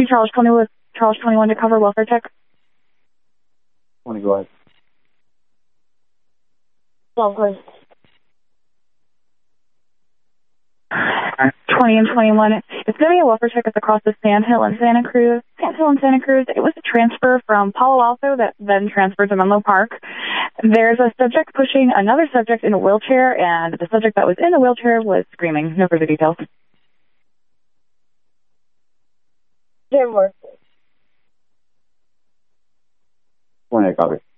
2 Charles 20 with Charles 21 to cover welfare check. 20, go ahead. Well, good. 20 and 21. It's going to be a welfare check across the Sandhill and Santa Cruz. Sandhill and Santa Cruz. It was a transfer from Palo Alto that then transferred to Menlo Park. There's a subject pushing another subject in a wheelchair, and the subject that was in the wheelchair was screaming. No further details. Didn't work. 28, copy.